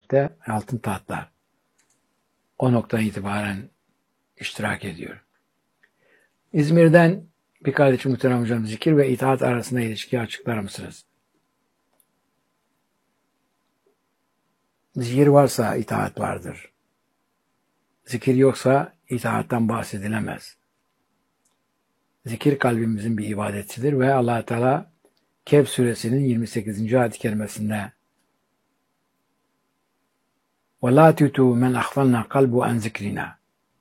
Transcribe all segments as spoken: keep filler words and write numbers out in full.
cennette altın tahtlar. O noktadan itibaren iştirak ediyor. İzmir'den bir kardeşim muhterem hocam, zikir ve itaat arasında ilişkiyi açıklar mısınız? Zikir varsa itaat vardır. Zikir yoksa itaattan bahsedilemez. Zikir kalbimizin bir ibadetidir ve Allah Teala Kehf suresinin yirmi sekizinci ayet-i kerimesinde وَلَا تُتُوا مَنْ أَغْفَلْنَا قَلْبُ عَنْ ذِكْرِنَا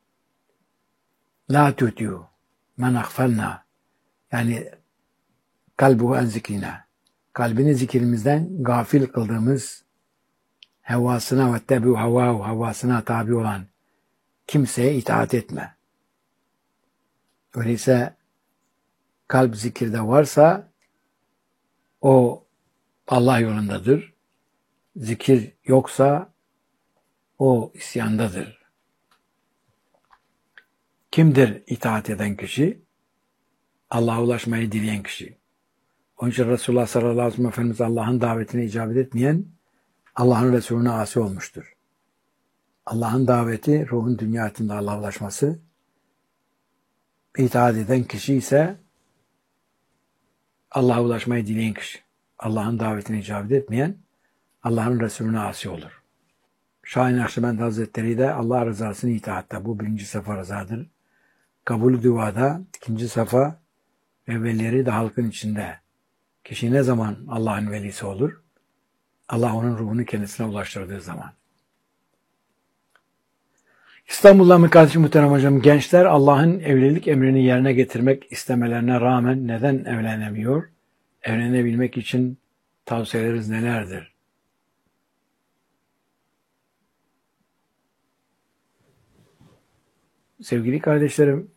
لَا تُتُوا مَنْ أَغْفَلْنَا yani kalbuhu an zikrina, kalbini zikrimizden gafil kıldığımız, hevasına ve tebu havahu, havasına tabi olan kimseye itaat etme. Öyleyse kalp zikirde varsa o Allah yolundadır. Zikir yoksa o isyandadır. Kimdir itaat eden kişi? Allah'a ulaşmayı dileyen kişi. Onun için Resulullah sallallahu aleyhi ve sellem Efendimiz Allah'ın davetine icabet etmeyen Allah'ın Resulüne asi olmuştur. Allah'ın daveti, ruhun dünya hayatında Allah'a ulaşması, itaat eden kişi ise Allah'a ulaşmayı dileyen kişi. Allah'ın davetine icabet etmeyen Allah'ın Resulüne asi olur. Şahin Nakşibend Hazretleri de Allah rızasını itaatta. Bu birinci safa rızadır. Kabul-ü duada ikinci safa ve velileri de halkın içinde. Kişi ne zaman Allah'ın velisi olur? Allah onun ruhunu kendisine ulaştırdığı zaman. İstanbul'dan bir kardeşim muhterem hocam, gençler Allah'ın evlilik emrini yerine getirmek istemelerine rağmen neden evlenemiyor? Evlenebilmek için tavsiyeleriniz nelerdir? Sevgili kardeşlerim,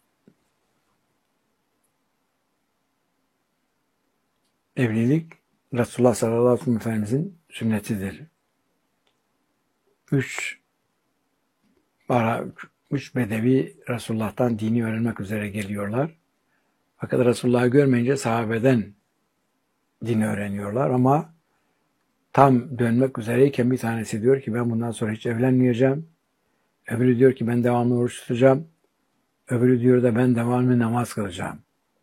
evlilik Resulullah sallallahu aleyhi ve sellem Efendimizin sünnetidir. Üç para, üç bedevi Resulullah'tan dini öğrenmek üzere geliyorlar. Fakat Resulullah'ı görmeyince sahabeden dini öğreniyorlar ama tam dönmek üzereyken bir tanesi diyor ki ben bundan sonra hiç evlenmeyeceğim. Öbürü diyor ki ben devamlı oruç tutacağım. Öbürü diyor da ben devamlı namaz kılacağım.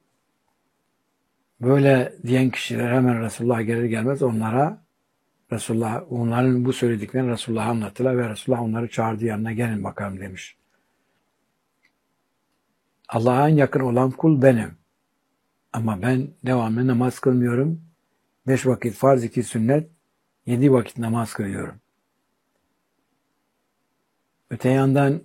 Böyle diyen kişiler hemen Resulullah gelir gelmez onlara Resulullah, onların bu söylediklerini Resulullah'a anlattılar ve Resulullah onları çağırdı, yanına gelin bakalım demiş. Allah'a en yakın olan kul benim. Ama ben devamlı namaz kılmıyorum. Beş vakit farz, iki sünnet, yedi vakit namaz kılıyorum. Öte yandan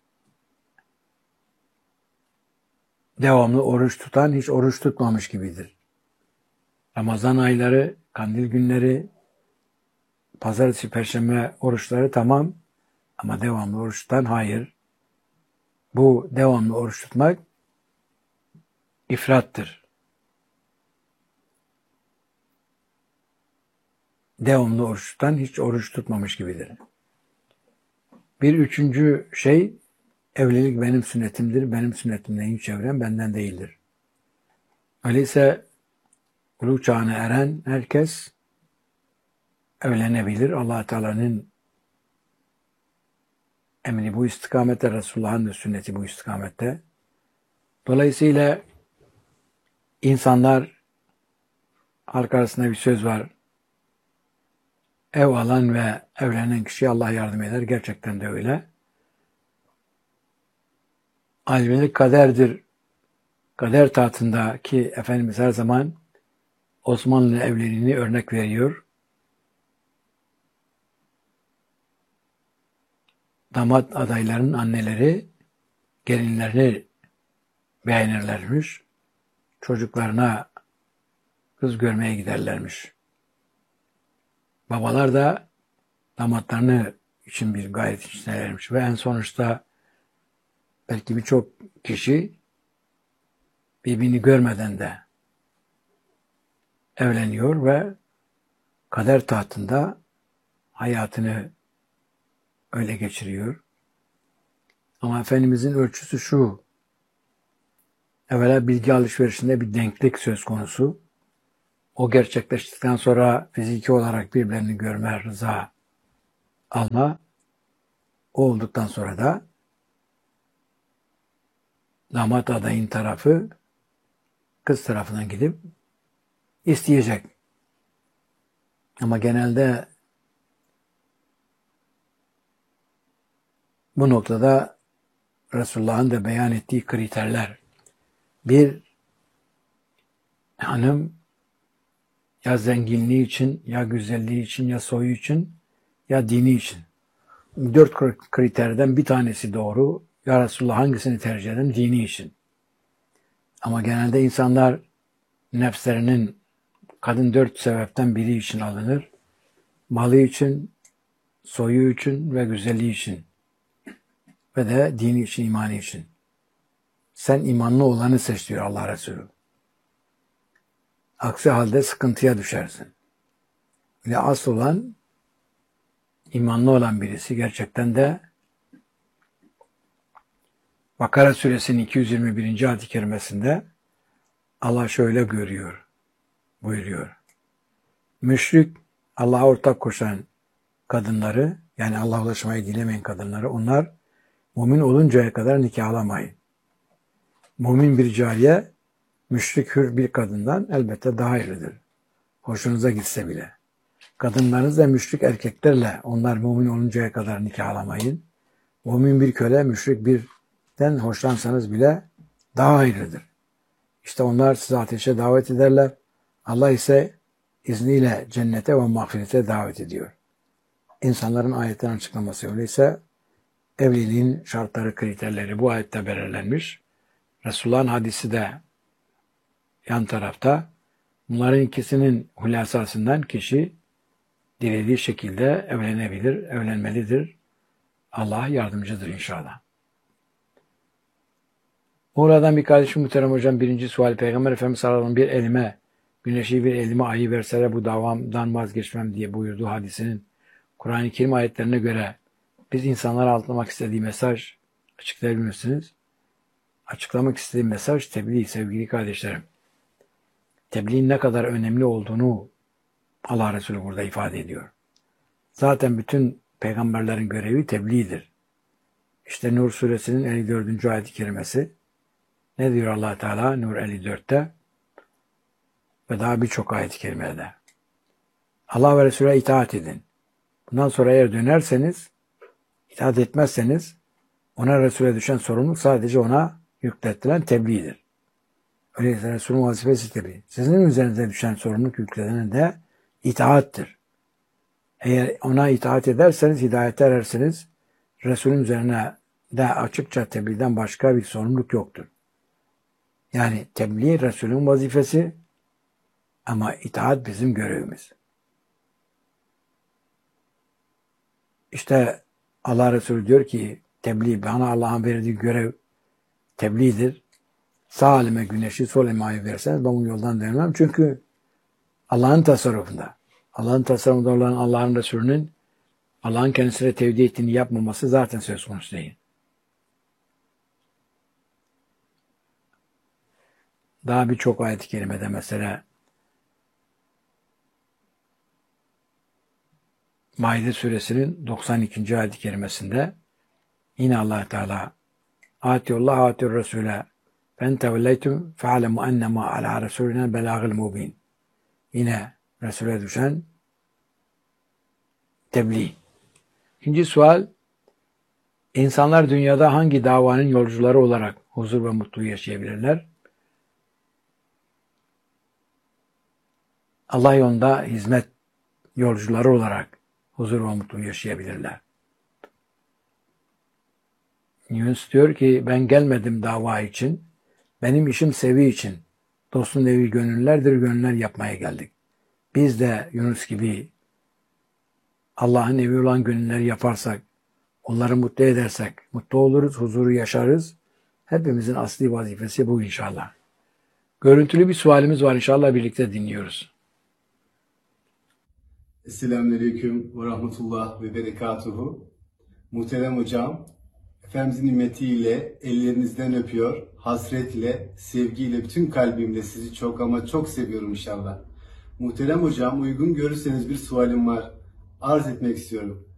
devamlı oruç tutan hiç oruç tutmamış gibidir. Ramazan ayları, kandil günleri, pazartesi, perşembe oruçları tamam ama devamlı oruç tutan hayır. Bu devamlı oruç tutmak ifrattır. Devamlı oruç tutan hiç oruç tutmamış gibidir. Bir üçüncü şey, evlilik benim sünnetimdir. Benim sünnetimden hiç evren benden değildir. Öyleyse buluğ çağına eren herkes evlenebilir. Allah Teala'nın emri bu istikamette, Resulullah'ın da sünneti bu istikamette. Dolayısıyla insanlar, halk arasında bir söz var. Ev alan ve evlenen kişiye Allah yardım eder. Gerçekten de öyle. Evlilik kaderdir. Kader tahtındaki Efendimiz her zaman Osmanlı evliliğini örnek veriyor. Damat adaylarının anneleri gelinlerini beğenirlermiş. Çocuklarına kız görmeye giderlermiş. Babalar da damatlarını için bir gayret içindelermiş. Ve en sonuçta belki birçok kişi birbirini görmeden de evleniyor ve kader tahtında hayatını öyle geçiriyor. Ama Efendimizin ölçüsü şu: evvela bilgi alışverişinde bir denklik söz konusu. O gerçekleştikten sonra fiziki olarak birbirlerini görme, rıza alma. O olduktan sonra da damat adayın tarafı kız tarafından gidip isteyecek. Ama genelde bu noktada Resulullah'ın da beyan ettiği kriterler. Bir hanım ya zenginliği için, ya güzelliği için, ya soyu için, ya dini için. Dört kriterden bir tanesi doğru. Ya Resulullah hangisini tercih eden? Dini için. Ama genelde insanlar nefslerinin kadın dört sebepten biri için alınır. Malı için, soyu için ve güzelliği için. Ve de dini için, imanı için. Sen imanlı olanı seç diyor Allah Resulü. Aksi halde sıkıntıya düşersin. Ve asıl olan imanlı olan birisi gerçekten de Bakara suresinin iki yüz yirmi birinci ayet-i kerimesinde Allah şöyle görüyor, buyuruyor. Müşrik, Allah'a ortak koşan kadınları, yani Allah'a ulaşmayı dilemeyen kadınları, onlar mümin oluncaya kadar nikahlamayın. Mümin bir cariye, müşrik hür bir kadından elbette daha hayırlıdır. Hoşunuza gitse bile. Kadınlarınız da müşrik erkeklerle, onlar mümin oluncaya kadar nikahlamayın. Mümin bir köle, müşrik birden hoşlansanız bile daha hayırlıdır. İşte onlar sizi ateşe davet ederler. Allah ise izniyle cennete ve mağfirete davet ediyor. İnsanların ayetten açıklaması öyleyse evliliğin şartları, kriterleri bu ayette belirlenmiş. Resulullah'ın hadisi de yan tarafta. Bunların ikisinin hülasasından kişi dilediği şekilde evlenebilir, evlenmelidir. Allah yardımcıdır inşallah. Oradan bir kardeşim muhterem hocam birinci sual Peygamber Efendimiz sallallahu aleyhi ve sellem bir elime güneşi bir elime ayı verseler bu davamdan vazgeçmem diye buyurduğu hadisinin Kur'an-ı Kerim ayetlerine göre biz insanlara anlatmak istediği mesaj açıklayabilir misiniz? Açıklamak istediğim mesaj tebliğ sevgili kardeşlerim. Tebliğin ne kadar önemli olduğunu Allah Resulü burada ifade ediyor. Zaten bütün peygamberlerin görevi tebliğdir. İşte Nur suresinin elli dördüncü ayet-i kerimesi ne diyor Allah Teala Nur elli dörtte ve daha birçok ayet-i kerimede. Allah ve Resul'e itaat edin. Bundan sonra eğer dönerseniz, itaat etmezseniz ona Resul'e düşen sorumluluk sadece ona yüklettiren tebliğdir. Öyleyse Resul'ün vazifesi tebliğ. Sizin üzerinize düşen sorumluluk yüklenenin de itaattir. Eğer ona itaat ederseniz, hidayete ererseniz Resul'ün üzerine de açıkça tebliğden başka bir sorumluluk yoktur. Yani tebliğ Resul'ün vazifesi ama itaat bizim görevimiz. İşte Allah Resulü diyor ki tebliğ, bana Allah'ın verdiği görev tebliğdir. Sağ elime güneşi, sol elime ayı verseniz ben bu yoldan dönmem. Çünkü Allah'ın tasarrufunda, Allah'ın tasarrufunda olan Allah'ın Resulü'nün Allah'ın kendisine tevdi ettiğini yapmaması zaten söz konusu değil. Daha birçok ayet-i kerimede mesela Maide suresinin doksan ikinci ayet-i kerimesinde yine Allah Teala Atiyullah atiyur Resul'e fen tevelleytum fe'alemu ennema ala Resulina belâgıl mubin. Yine Resul'e düşen tebliğ. İkinci sual, insanlar dünyada hangi davanın yolcuları olarak huzur ve mutluluğu yaşayabilirler? Allah yolunda hizmet yolcuları olarak huzur ve mutluluğu yaşayabilirler. Yunus diyor ki ben gelmedim dava için, benim işim sevi için. Dostun evi gönüllerdir, gönüller yapmaya geldik. Biz de Yunus gibi Allah'ın evi olan gönülleri yaparsak, onları mutlu edersek, mutlu oluruz, huzuru yaşarız. Hepimizin asli vazifesi bu inşallah. Görüntülü bir sualimiz var inşallah birlikte dinliyoruz. Selamünaleyküm ve rahmetullah ve berekatuhu. Muhterem hocam, Efendimizin nimetiyle ellerinizden öpüyor, hasretle, sevgiyle, bütün kalbimle sizi çok ama çok seviyorum inşallah. Muhterem hocam, uygun görürseniz bir sualim var. Arz etmek istiyorum.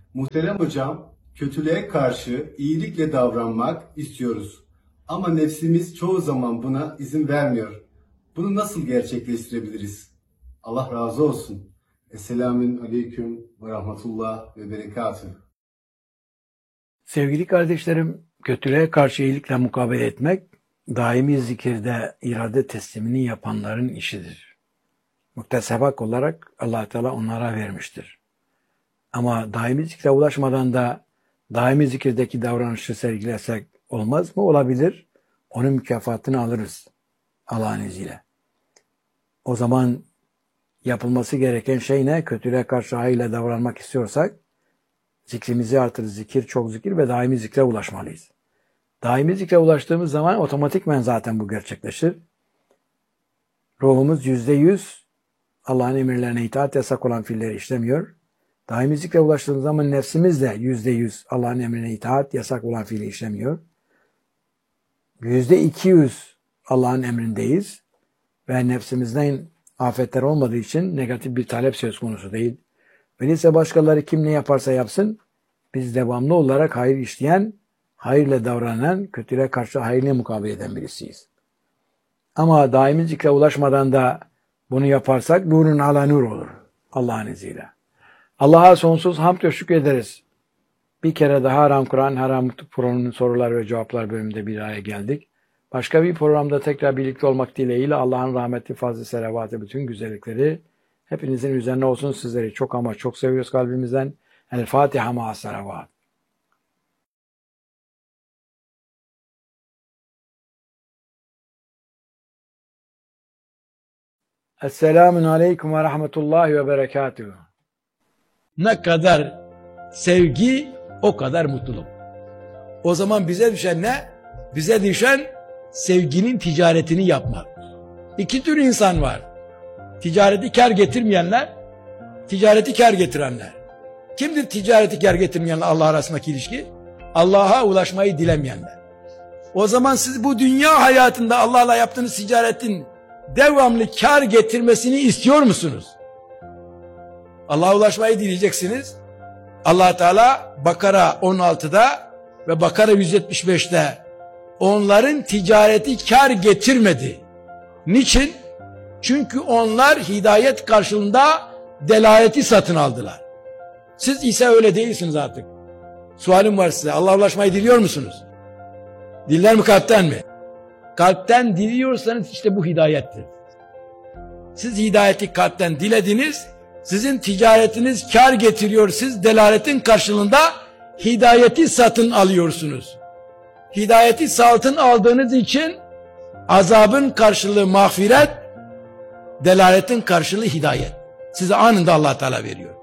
Muhterem hocam, kötülüğe karşı iyilikle davranmak istiyoruz. Ama nefsimiz çoğu zaman buna izin vermiyor. Bunu nasıl gerçekleştirebiliriz? Allah razı olsun. Esselamün aleyküm ve rahmetullah ve berekatuhu. Sevgili kardeşlerim, kötülüğe karşı iyilikle mukabele etmek, daimi zikirde irade teslimini yapanların işidir. Muktesebak olarak Allah Teala onlara vermiştir. Ama daimi zikre ulaşmadan da daimi zikirdeki davranışı sergilesek olmaz mı? Olabilir. Onun mükafatını alırız Allah'ın izniyle. O zaman yapılması gereken şey ne? Kötülüğe karşı hayırla davranmak istiyorsak zikrimizi artırır. Zikir, çok zikir ve daimi zikre ulaşmalıyız. Daimi zikre ulaştığımız zaman otomatikmen zaten bu gerçekleşir. Ruhumuz yüzde yüz Allah'ın emirlerine itaat, yasak olan fiilleri işlemiyor. Daimi zikre ulaştığımız zaman nefsimiz de yüzde yüz Allah'ın emrine itaat, yasak olan fiili işlemiyor. Yüzde iki yüz Allah'ın emrindeyiz ve nefsimizden afetler olmadığı için negatif bir talep söz konusu değil. Öyleyse başkaları kim ne yaparsa yapsın, biz devamlı olarak hayır işleyen, hayırla davranan, kötülüğe karşı hayırla mukabele eden birisiyiz. Ama daimi zikre ulaşmadan da bunu yaparsak nurun ala nur olur Allah'ın izniyle. Allah'a sonsuz hamd ve şükür ederiz. Bir kere daha Haram Kur'an, Haram Mutluluk programının sorular ve cevaplar bölümünde bir araya geldik. Başka bir programda tekrar birlikte olmak dileğiyle Allah'ın rahmeti, fazlı, selavatı, bütün güzellikleri hepinizin üzerine olsun. Sizleri çok ama çok seviyoruz kalbimizden. El Fatiha ma'as selavat. Esselamun aleyküm ve rahmetullahi ve berekatuhu. Ne kadar sevgi, o kadar mutluluk. O zaman bize düşen ne? Bize düşen sevginin ticaretini yapmak. İki tür insan var. Ticareti kar getirmeyenler, ticareti kar getirenler. Kimdir ticareti kar getirmeyenler Allah arasındaki ilişki? Allah'a ulaşmayı dilemeyenler. O zaman siz bu dünya hayatında Allah'la yaptığınız ticaretin devamlı kar getirmesini istiyor musunuz? Allah'a ulaşmayı dileyeceksiniz. Allah Teala Bakara on altıda ve Bakara yüz yetmiş beşte onların ticareti kar getirmedi. Niçin? Çünkü onlar hidayet karşılığında delaleti satın aldılar. Siz ise öyle değilsiniz artık. Sualim var size. Allah'a ulaşmayı diliyor musunuz? Diller mi, kalpten mi? Kalpten diliyorsanız işte bu hidayettir. Siz hidayeti kalpten dilediniz, sizin ticaretiniz kar getiriyor, siz delaletin karşılığında hidayeti satın alıyorsunuz. Hidayeti satın aldığınız için azabın karşılığı mağfiret, delaletin karşılığı hidayet. Size anında Allah Teala veriyor.